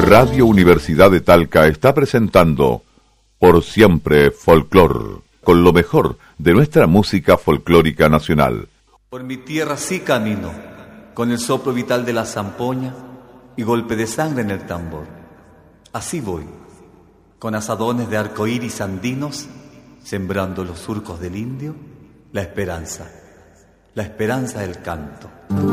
Radio Universidad de Talca está presentando Por Siempre Folclor, con lo mejor de nuestra música folclórica nacional. Por mi tierra sí camino, con el soplo vital de la zampoña y golpe de sangre en el tambor. Así voy, con asadones de arcoíris andinos, sembrando los surcos del indio, la esperanza del canto.